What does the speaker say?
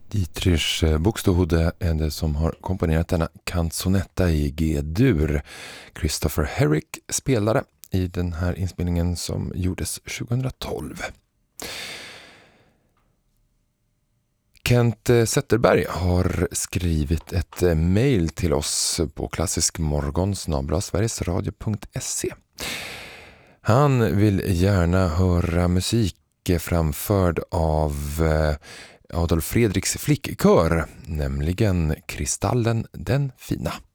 Dietrich Buxtehude är det som har komponerat denna canzonetta i G-dur. Christopher Herrick spelade i den här inspelningen som gjordes 2012. Kent Zetterberg har skrivit ett mejl till oss på klassiskmorgon@sverigesradio.se. Han vill gärna höra musik framförd av Adolf Fredriks flickkör, nämligen Kristallen den fina.